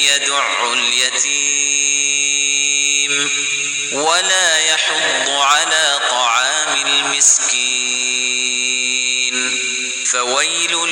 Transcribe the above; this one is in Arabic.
يدع اليتيم ولا يحض على طعام المسكين فويل